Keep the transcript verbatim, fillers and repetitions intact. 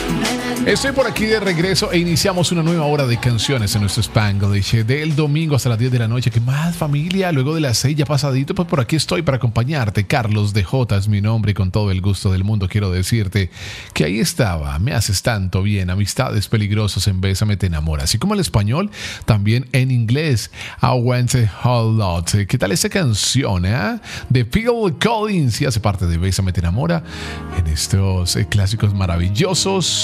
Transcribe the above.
Estoy por aquí de regreso e iniciamos una nueva hora de canciones en nuestro Spanglish del domingo hasta las diez de la noche. ¿Qué más, familia? Luego de las seis ya pasadito, pues por aquí estoy para acompañarte. Carlos de J es mi nombre y con todo el gusto del mundo quiero decirte que ahí estaba. Me haces tanto bien. Amistades peligrosas en Bésame te enamora. Así como el español, también en inglés. I want a whole lot. ¿Qué tal esa canción, eh? De Phil Collins y hace parte de Bésame te enamora en estos eh, clásicos maravillosos.